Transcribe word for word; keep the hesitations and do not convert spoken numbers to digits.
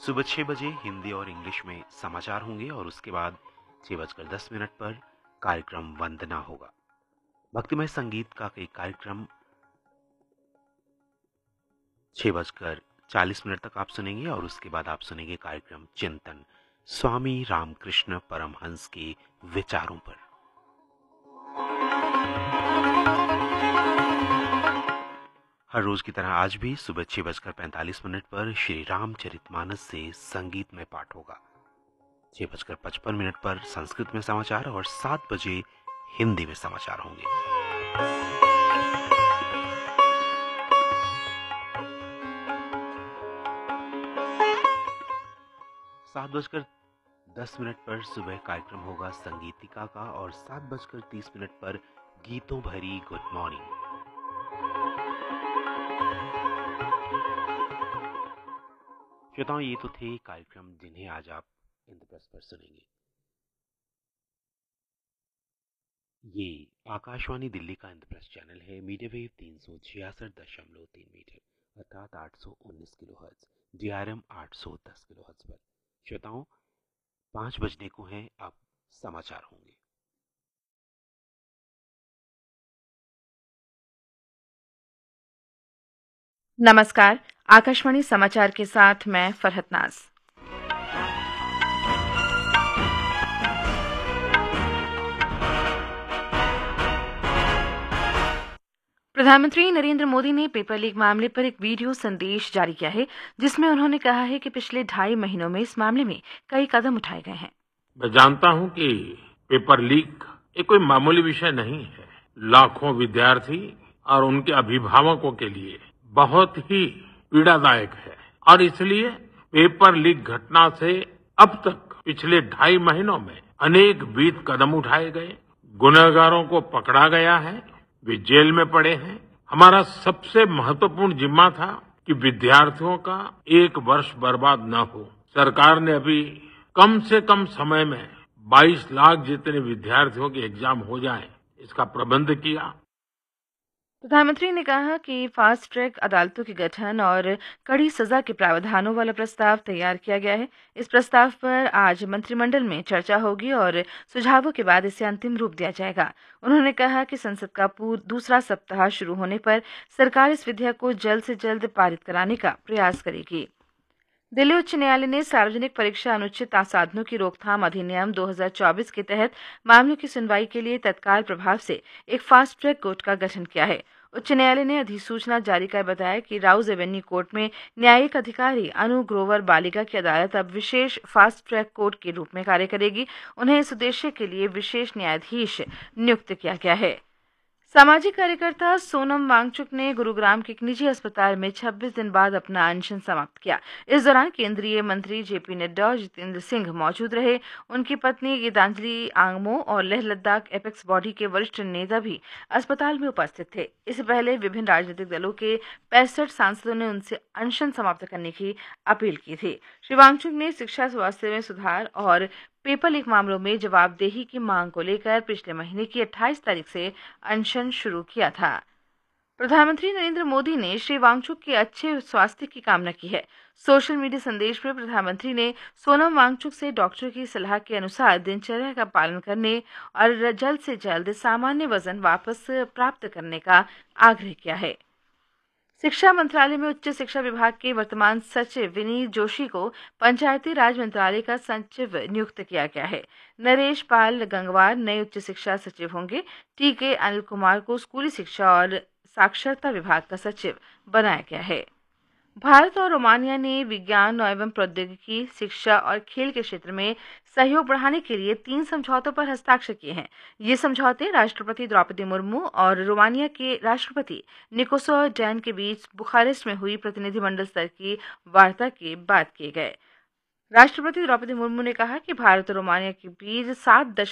सुबह छह बजे हिंदी और इंग्लिश में समाचार होंगे और उसके बाद छह बजकर दस मिनट पर कार्यक्रम वंदना होगा। भक्तिमय संगीत का एक कार्यक्रम छह बजकर चालीस मिनट तक आप सुनेंगे और उसके बाद आप सुनेंगे कार्यक्रम चिंतन स्वामी रामकृष्ण परमहंस के विचारों पर। हर रोज की तरह आज भी सुबह छह बजकर पैंतालीस मिनट पर श्री रामचरितमानस से संगीत में पाठ होगा। छह बजकर पचपन मिनट पर संस्कृत में समाचार और सात बजे हिंदी में समाचार होंगे। सात बजकर दस मिनट पर सुबह कार्यक्रम होगा संगीतिका का और सात बजकर तीस मिनट पर गीतों भरी गुड मॉर्निंग। श्रोताओं, ये तो थे कार्यक्रम जिन्हें आज आप इंद्रप्रस्थ पर सुनेंगे। ये आकाशवाणी दिल्ली का इंद्रप्रस्थ चैनल है। मीडिया वेव तीन सौ छियासठ दशमलव तीन मीटर अर्थात आठ सौ उन्नीस kilo hertz, D R M आठ सौ दस किलो हर्ट्ज पर। श्रोताओं, पांच बजने को हैं, अब समाचार होंगे। नमस्कार, आकाशवाणी समाचार के साथ मैं फरहत नाज। प्रधानमंत्री नरेंद्र मोदी ने पेपर लीक मामले पर एक वीडियो संदेश जारी किया है, जिसमें उन्होंने कहा है कि पिछले ढाई महीनों में इस मामले में कई कदम उठाए गए हैं। मैं जानता हूं कि पेपर लीक ये कोई मामूली विषय नहीं है। लाखों विद्यार्थी और उनके अभिभावकों के लिए बहुत ही पीड़ादायक है और इसलिए पेपर लीक घटना से अब तक पिछले ढाई महीनों में अनेक विध कदम उठाए गए, गुनहगारों को पकड़ा गया है, वे जेल में पड़े हैं। हमारा सबसे महत्वपूर्ण जिम्मा था कि विद्यार्थियों का एक वर्ष बर्बाद न हो। सरकार ने अभी कम से कम समय में बाईस लाख जितने विद्यार्थियों के एग्जाम हो जाए, इसका प्रबंध किया। प्रधानमंत्री ने कहा कि फास्ट ट्रैक अदालतों के गठन और कड़ी सजा के प्रावधानों वाला प्रस्ताव तैयार किया गया है। इस प्रस्ताव पर आज मंत्रिमंडल में चर्चा होगी और सुझावों के बाद इसे अंतिम रूप दिया जाएगा। उन्होंने कहा कि संसद का दूसरा सप्ताह शुरू होने पर सरकार इस विधेयक को जल्द से जल्द पारित कराने का प्रयास करेगी। दिल्ली उच्च न्यायालय ने सार्वजनिक परीक्षा अनुचित साधनों की रोकथाम अधिनियम दो हज़ार चौबीस के तहत मामलों की सुनवाई के लिए तत्काल प्रभाव से एक फास्ट ट्रैक कोर्ट का गठन किया है। उच्च न्यायालय ने अधिसूचना जारी कर बताया कि राउज एवेन्यू कोर्ट में न्यायिक अधिकारी अनु ग्रोवर बालिका की अदालत अब विशेष फास्ट ट्रैक कोर्ट के रूप में कार्य करेगी। उन्हें इस उद्देश्य के लिए विशेष न्यायाधीश नियुक्त किया गया है। सामाजिक कार्यकर्ता सोनम वांगचुक ने गुरुग्राम के एक निजी अस्पताल में छब्बीस दिन बाद अपना अनशन समाप्त किया। इस दौरान केंद्रीय मंत्री जेपी नड्डा और जितेंद्र सिंह मौजूद रहे। उनकी पत्नी गीतांजलि आंगमो और लेह लद्दाख एपेक्स बॉडी के वरिष्ठ नेता भी अस्पताल में उपस्थित थे। इससे पहले विभिन्न राजनीतिक दलों के पैंसठ सांसदों ने उनसे अनशन समाप्त करने की अपील की थी। श्री वांगचुक ने शिक्षा, स्वास्थ्य में सुधार और पेपर लीक मामलों में जवाबदेही की मांग को लेकर पिछले महीने की अट्ठाईस तारीख से अनशन शुरू किया था। प्रधानमंत्री नरेंद्र मोदी ने श्री वांगचुक के अच्छे स्वास्थ्य की कामना की है। सोशल मीडिया संदेश में प्रधानमंत्री ने सोनम वांगचुक से डॉक्टर की सलाह के अनुसार दिनचर्या का पालन करने और जल्द से जल्द सामान्य वजन वापस प्राप्त करने का आग्रह किया है। शिक्षा मंत्रालय में उच्च शिक्षा विभाग के वर्तमान सचिव विनीत जोशी को पंचायती राज मंत्रालय का सचिव नियुक्त किया गया है। नरेश पाल गंगवार नए उच्च शिक्षा सचिव होंगे। टी के अनिल कुमार को स्कूली शिक्षा और साक्षरता विभाग का सचिव बनाया गया है। भारत और रोमानिया ने विज्ञान एवं प्रौद्योगिकी, शिक्षा और खेल के क्षेत्र में सहयोग बढ़ाने के लिए तीन समझौतों पर हस्ताक्षर किए हैं। ये समझौते राष्ट्रपति द्रौपदी मुर्मू और रोमानिया के राष्ट्रपति निकोसो डैन के बीच बुखारेस्ट में हुई प्रतिनिधिमंडल स्तर की वार्ता के बाद किए गए। राष्ट्रपति द्रौपदी मुर्मू ने कहा कि भारत और रोमानिया के बीच सात